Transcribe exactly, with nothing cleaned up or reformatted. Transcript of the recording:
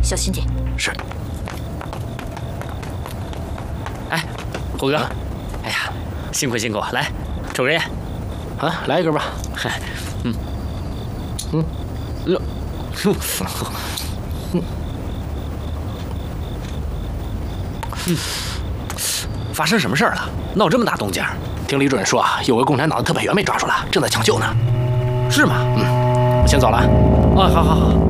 小心点。 是。 哎，虎哥，哎呀，辛苦辛苦，来，抽根烟。 啊，来一根吧。 嗨，嗯， 嗯，哟，嗯，嗯， 发生什么事儿了？闹这么大动静？ 听李主任说啊，有个共产党的特派员被抓住了，正在抢救呢。 是吗？ 嗯，我先走了。 哦，好好好。